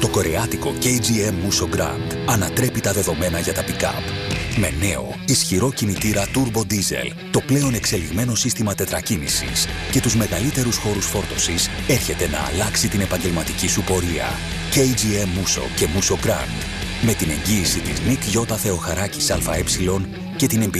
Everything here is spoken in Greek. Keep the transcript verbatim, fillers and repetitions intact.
Το κορεάτικο κέι τζι εμ Musso Grand ανατρέπει τα δεδομένα για τα pick-up. Με νέο, ισχυρό κινητήρα Turbo Diesel, το πλέον εξελιγμένο σύστημα τετρακίνησης και τους μεγαλύτερους χώρους φόρτωσης, έρχεται να αλλάξει την επαγγελματική σου πορεία. κέι τζι εμ Musso και Musso Grand. Με την εγγύηση της Νικ Ιώτα Θεοχαράκης ΑΕ και την εμπειρία